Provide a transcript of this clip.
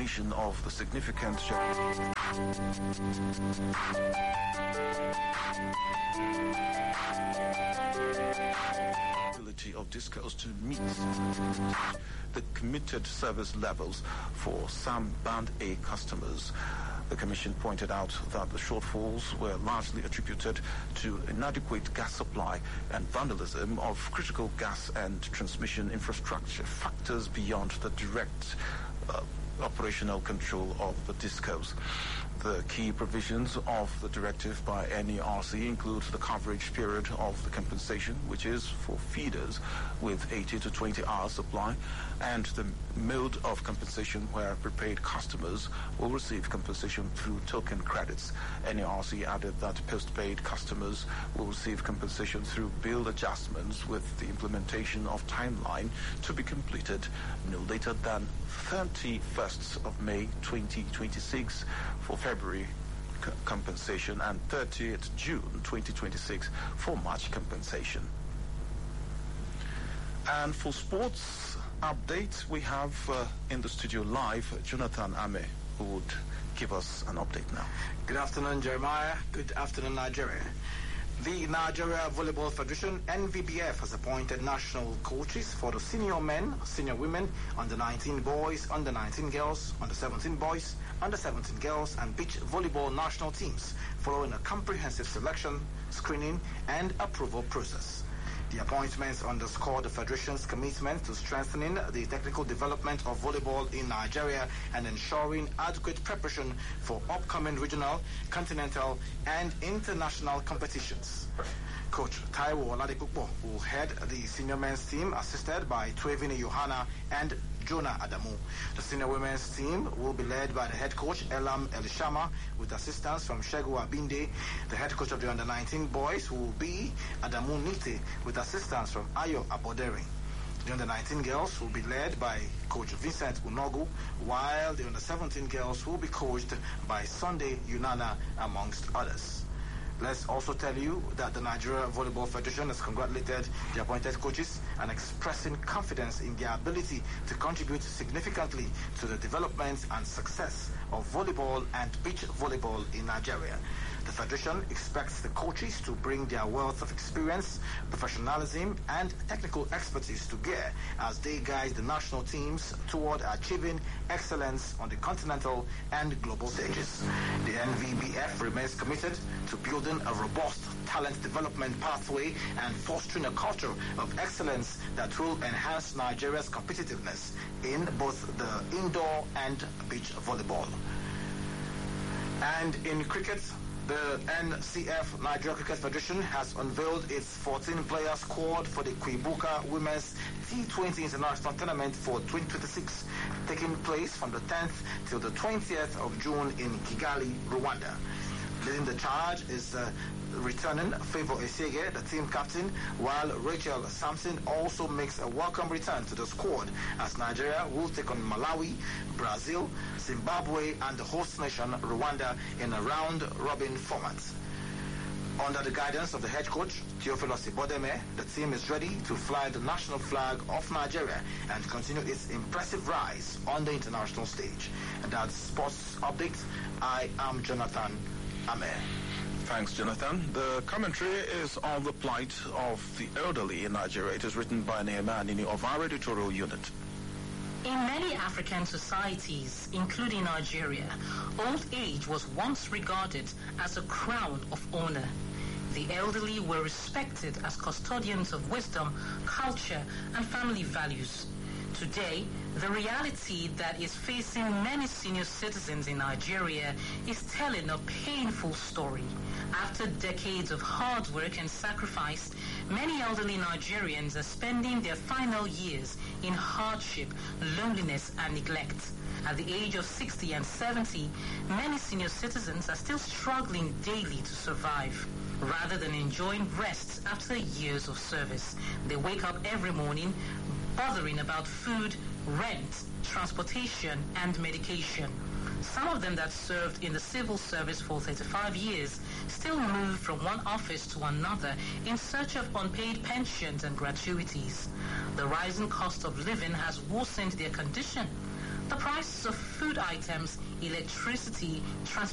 recognition of the significant ability of discos to meet the committed service levels for some Band A customers. The Commission pointed out that the shortfalls were largely attributed to inadequate gas supply and vandalism of critical gas and transmission infrastructure, factors beyond the direct operational control of the discos. The key provisions of the directive by NERC include the coverage period of the compensation, which is for feeders with 80 to 20 hours supply, and the mode of compensation where prepaid customers will receive compensation through token credits. NERC added that postpaid customers will receive compensation through bill adjustments, with the implementation of timeline to be completed no later than 31st of May 2026 for February compensation and 30th June 2026 for March compensation. And for sports updates, we have in the studio live Jonathan Ame, who would give us an update now. Good afternoon, Jeremiah. Good afternoon, Nigeria. The Nigeria Volleyball Federation, NVBF, has appointed national coaches for the senior men, senior women, under-19 boys, under-19 girls, under-17 boys, under-17 girls, and beach volleyball national teams, following a comprehensive selection, screening, and approval process. The appointments underscore the Federation's commitment to strengthening the technical development of volleyball in Nigeria and ensuring adequate preparation for upcoming regional, continental, and international competitions. Coach Taiwo Oladipupo will head the senior men's team, assisted by Twevini Yohana and Jonah Adamu. The senior women's team will be led by the head coach Elam Elishama, with assistance from Shegu Abinde. The head coach of the under-19 boys will be Adamu Nite, with assistance from Ayo Aboderi. The under-19 girls will be led by coach Vincent Unogu, while the under-17 girls will be coached by Sunday Yunana, amongst others. Let's also tell you that the Nigeria Volleyball Federation has congratulated the appointed coaches and expressing confidence in their ability to contribute significantly to the development and success of volleyball and beach volleyball in Nigeria. The Federation expects the coaches to bring their wealth of experience, professionalism, and technical expertise to bear as they guide the national teams toward achieving excellence on the continental and global stages. The NVBF remains committed to building a robust talent development pathway and fostering a culture of excellence that will enhance Nigeria's competitiveness in both the indoor and beach volleyball. And in cricket, the NCF Nigeria Cricket Federation has unveiled its 14-player squad for the Kwibuka Women's T20 International Tournament for 2026, taking place from the 10th till the 20th of June in Kigali, Rwanda. Leading the charge is returning Favor Esege, the team captain, while Rachel Sampson also makes a welcome return to the squad, as Nigeria will take on Malawi, Brazil, Zimbabwe, and the host nation, Rwanda, in a round-robin format. Under the guidance of the head coach, Theophilus Ibodeme, the team is ready to fly the national flag of Nigeria and continue its impressive rise on the international stage. And that's Sports Update. I am Jonathan Ame. Thanks, Jonathan. The commentary is on the plight of the elderly in Nigeria. It is written by Nehemiah Nini of our editorial unit. In many African societies, including Nigeria, old age was once regarded as a crown of honor. The elderly were respected as custodians of wisdom, culture, and family values. Today, the reality that is facing many senior citizens in Nigeria is telling a painful story. After decades of hard work and sacrifice, many elderly Nigerians are spending their final years in hardship, loneliness, and neglect. At the age of 60 and 70, many senior citizens are still struggling daily to survive. Rather than enjoying rest after years of service, they wake up every morning bothering about food, rent, transportation, and medication. Some of them that served in the civil service for 35 years still move from one office to another in search of unpaid pensions and gratuities. The rising cost of living has worsened their condition. The prices of food food items, electricity, transportation,